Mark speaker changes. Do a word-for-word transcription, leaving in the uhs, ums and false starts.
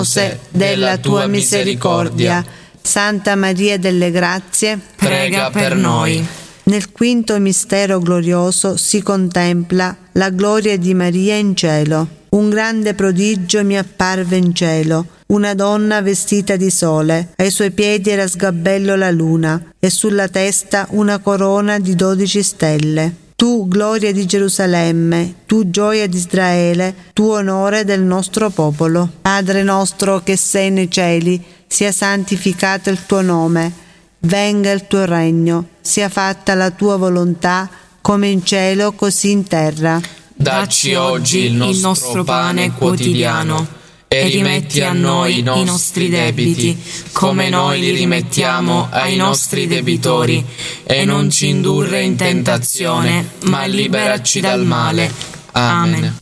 Speaker 1: della tua misericordia. Santa Maria delle Grazie,
Speaker 2: prega per noi.
Speaker 1: Nel quinto mistero glorioso si contempla la gloria di Maria in cielo. Un grande prodigio mi apparve in cielo, una donna vestita di sole, ai suoi piedi era sgabello la luna e sulla testa una corona di dodici stelle. Tu, gloria di Gerusalemme, tu, gioia di Israele, tu, onore del nostro popolo. Padre nostro che sei nei cieli, sia santificato il tuo nome, venga il tuo regno, sia fatta la tua volontà, come in cielo così in terra.
Speaker 2: Dacci oggi il nostro pane quotidiano e rimetti a noi i nostri debiti, come noi li rimettiamo ai nostri debitori, e non ci indurre in tentazione, ma liberaci dal male. Amen.